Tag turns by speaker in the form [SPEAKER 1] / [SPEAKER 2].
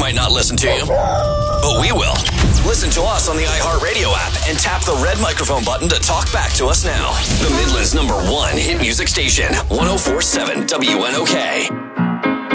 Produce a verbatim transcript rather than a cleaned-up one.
[SPEAKER 1] might not listen to you, but we will. Listen to us on the iHeartRadio app and tap the red microphone button to talk back to us now. The Midland's number one hit music station, one oh four point seven W N O K.